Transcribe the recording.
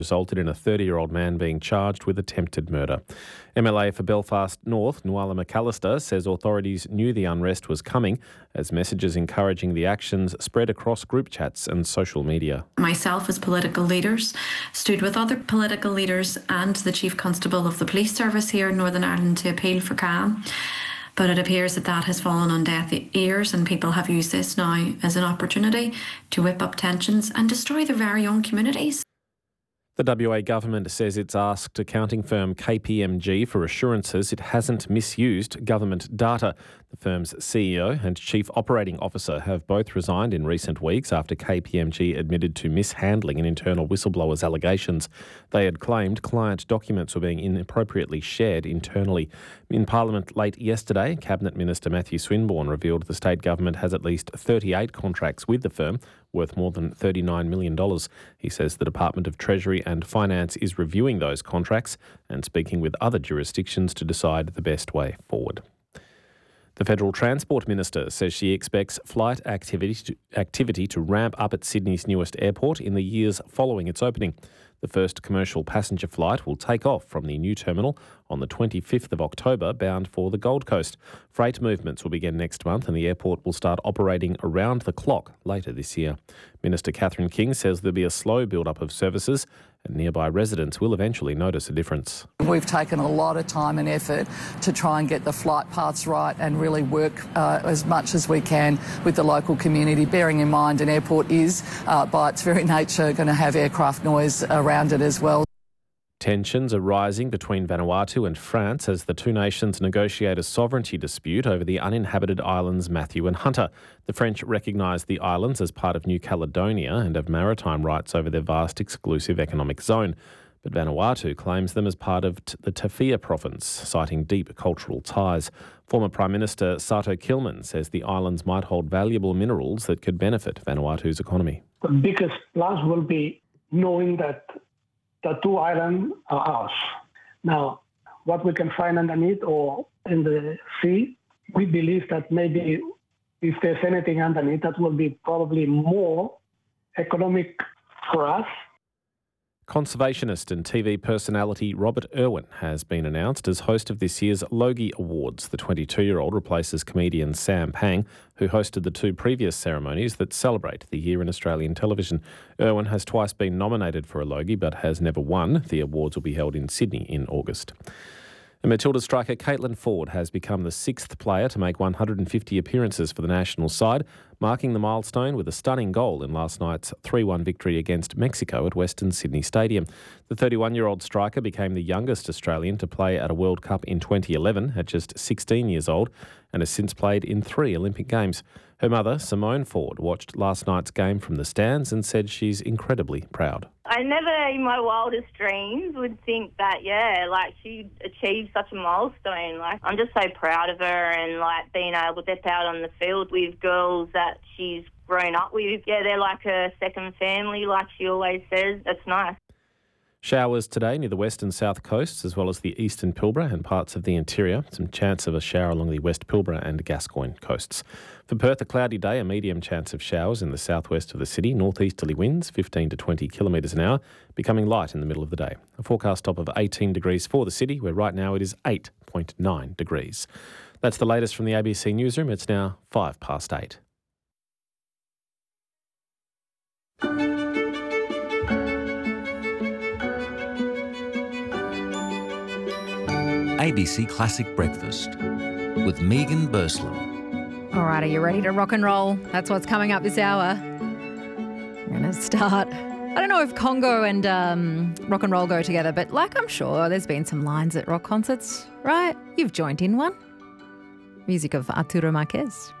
resulted in a 30-year-old man being charged with attempted murder. MLA for Belfast North, Nuala McAllister, says authorities knew the unrest was coming as messages encouraging the actions spread across group chats and social media. Myself, as political leaders, stood with other political leaders and the Chief Constable of the Police Service here in Northern Ireland to appeal for calm. But it appears that has fallen on deaf ears, and people have used this now as an opportunity to whip up tensions and destroy their very own communities. The WA government says it's asked accounting firm KPMG for assurances it hasn't misused government data. The firm's CEO and Chief Operating Officer have both resigned in recent weeks after KPMG admitted to mishandling an internal whistleblower's allegations. They had claimed client documents were being inappropriately shared internally. In Parliament late yesterday, Cabinet Minister Matthew Swinburne revealed the state government has at least 38 contracts with the firm, worth more than $39 million. He says the Department of Treasury and Finance is reviewing those contracts and speaking with other jurisdictions to decide the best way forward. The Federal Transport Minister says she expects flight activity to ramp up at Sydney's newest airport in the years following its opening. The first commercial passenger flight will take off from the new terminal on the 25th of October, bound for the Gold Coast. Freight movements will begin next month and the airport will start operating around the clock later this year. Minister Catherine King says there'll be a slow build-up of services and nearby residents will eventually notice a difference. We've taken a lot of time and effort to try and get the flight paths right and really work as much as we can with the local community, bearing in mind an airport is, by its very nature, going to have aircraft noise around it as well. Tensions are rising between Vanuatu and France as the two nations negotiate a sovereignty dispute over the uninhabited islands Matthew and Hunter. The French recognise the islands as part of New Caledonia and have maritime rights over their vast exclusive economic zone. But Vanuatu claims them as part of the Tafia province, citing deep cultural ties. Former Prime Minister Sato Kilman says the islands might hold valuable minerals that could benefit Vanuatu's economy. The biggest plus will be knowing that the two islands are ours. Now, what we can find underneath or in the sea, we believe that maybe if there's anything underneath, that will be probably more economic for us. Conservationist and TV personality Robert Irwin has been announced as host of this year's Logie Awards. The 22-year-old replaces comedian Sam Pang, who hosted the two previous ceremonies that celebrate the year in Australian television. Irwin has twice been nominated for a Logie but has never won. The awards will be held in Sydney in August. And Matilda striker Caitlin Ford has become the sixth player to make 150 appearances for the national side, marking the milestone with a stunning goal in last night's 3-1 victory against Mexico at Western Sydney Stadium. The 31-year-old striker became the youngest Australian to play at a World Cup in 2011 at just 16 years old and has since played in 3 Olympic Games. Her mother, Simone Ford, watched last night's game from the stands and said she's incredibly proud. I never in my wildest dreams would think that, she achieved such a milestone. I'm just so proud of her and, being able to step out on the field with girls that she's grown up with. Yeah, they're like her second family, like she always says. It's nice. Showers today near the west and south coasts, as well as the eastern Pilbara and parts of the interior. Some chance of a shower along the west Pilbara and Gascoyne coasts. For Perth, a cloudy day, a medium chance of showers in the southwest of the city. Northeasterly winds 15 to 20 kilometres an hour, becoming light in the middle of the day. A forecast top of 18 degrees for the city, where right now it is 8.9 degrees. That's the latest from the ABC Newsroom. It's now 8:05. ABC Classic Breakfast with Megan Bursland. All right, are you ready to rock and roll? That's what's coming up this hour. We're going to start. I don't know if Congo and rock and roll go together, but I'm sure there's been some lines at rock concerts, right? You've joined in one. Music of Arturo Marquez.